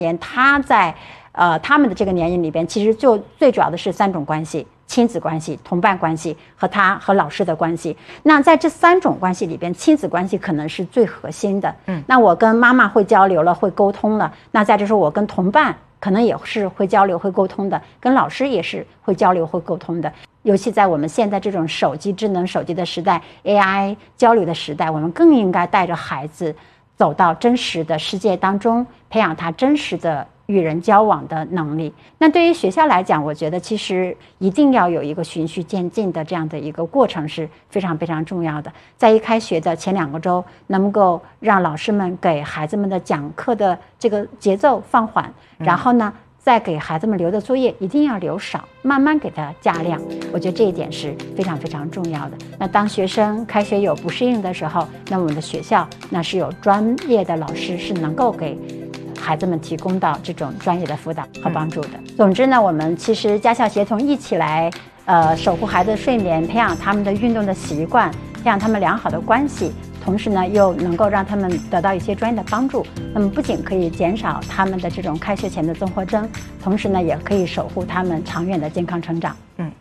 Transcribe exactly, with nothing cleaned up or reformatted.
年他在呃他们的这个年龄里边，其实就最主要的是三种关系：亲子关系、同伴关系和他和老师的关系。那在这三种关系里边，亲子关系可能是最核心的。嗯，那我跟妈妈会交流了，会沟通了。那再就是我跟同伴可能也是会交流、会沟通的，跟老师也是会交流、会沟通的。尤其在我们现在这种手机、智能手机的时代、A I 交流的时代，我们更应该带着孩子走到真实的世界当中，培养他真实的与人交往的能力。那对于学校来讲，我觉得其实一定要有一个循序渐进的这样的一个过程是非常非常重要的。在一开学的前两个周，能够让老师们给孩子们的讲课的这个节奏放缓，然后呢再给孩子们留的作业一定要留少，慢慢给他加量。我觉得这一点是非常非常重要的。那当学生开学有不适应的时候，那我们的学校那是有专业的老师是能够给孩子们提供到这种专业的辅导和帮助的。嗯、总之呢，我们其实家校协同一起来，呃，守护孩子的睡眠，培养他们的运动的习惯，培养他们良好的关系。同时呢，又能够让他们得到一些专业的帮助。那么不仅可以减少他们的这种开学前的综合征，同时呢，也可以守护他们长远的健康成长。嗯。